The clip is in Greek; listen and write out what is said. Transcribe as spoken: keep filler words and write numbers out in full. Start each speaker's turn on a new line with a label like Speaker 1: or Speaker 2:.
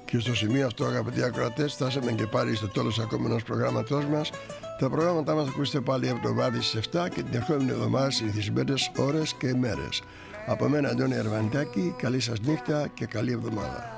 Speaker 1: Και στο σημείο αυτό, αγαπητοί ακροατές, φτάσαμε και πάλι στο τέλος ακόμα ενός προγράμματός μας. Τα προγράμματά μας θα ακούσετε πάλι εβδομάδες στις εφτά και την ερχόμενη εβδομάδα συνηθισμένες ώρες και μέρες. Από μένα, Αντώνη Αρβανιτάκη, καλή σας νύχτα και καλή εβδομάδα.